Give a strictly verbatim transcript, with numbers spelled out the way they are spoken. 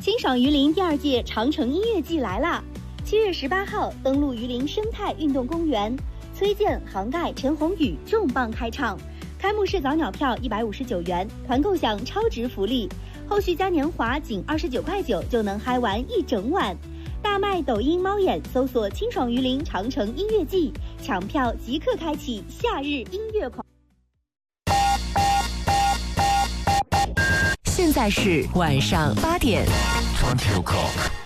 清爽榆林第二届长城音乐季来啦！七月十八号登陆榆林生态运动公园，崔健、杭盖、陈鸿宇重磅开唱。开幕式早鸟票一百五十九元，团购享超值福利，后续嘉年华仅二十九块九就能嗨玩一整晚。大麦抖音猫眼搜索清爽榆林长城音乐季，抢票即刻开启夏日音乐狂。 现在是晚上八点。 twenty o'clock。